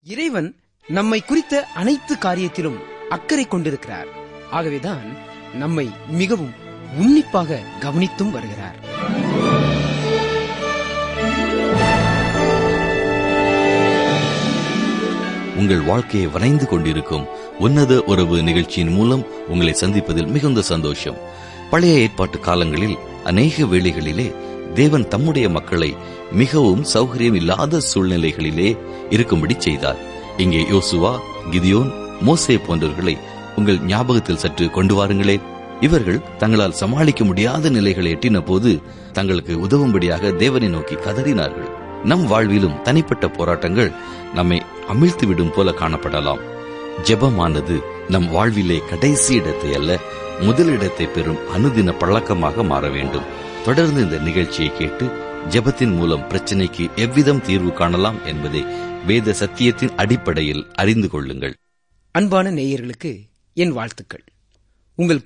இறைவன் நம்மை குறித்த அனைத்து காரியத்திலும் அக்கறை கொண்டிருக்கிறார். ஆகவேதான் நம்மை மிகவும் உன்னிப்பாக கவனித்தும் வருகிறார். உங்கள் வாழ்க்கையை வரைந்து கொண்டிருக்கும் உன்னத உறவு நிகழ்ச்சியின் மூலம் உங்களை சந்திப்பதில் மிகுந்த சந்தோஷம். பழைய ஏற்பாட்டு காலங்களில் அநேக வேளைகளிலே தேவன் தம்முடைய மக்களை மிகவும் சௌகரியம் இல்லாத சூழ்நிலைகளிலே இருக்கும்படி செய்தார். இங்கே யோசுவா, கிதியோன், மோசே போன்றவர்களை உங்கள் ஞாபகத்தில் சற்று கொண்டு வாருங்களே. இவர்கள் தங்களால் சமாளிக்க முடியாத நிலைகளை எட்டின போது தங்களுக்கு உதவும்படியாக தேவனை நோக்கி கதறினார்கள். நம் வாழ்விலும் தனிப்பட்ட போராட்டங்கள் நம்மை அமிழ்த்துவிடும் போல காணப்படலாம். ஜெபமானது நம் வாழ்விலே கடைசி இடத்தை அல்ல, முதலிடத்தை பெறும் அனுதின பழக்கமாக மாற வேண்டும். தொடர்ந்து இந்த நிகழ்ச்சியை கேட்டு ஜெபத்தின் மூலம் பிரச்சனைக்கு எவ்விதம் தீர்வு காணலாம் என்பதை வேத சத்தியத்தின் அடிப்படையில் அறிந்து கொள்ளுங்கள். அன்பான நேயர்களுக்கு என் வாழ்த்துக்கள். உங்கள்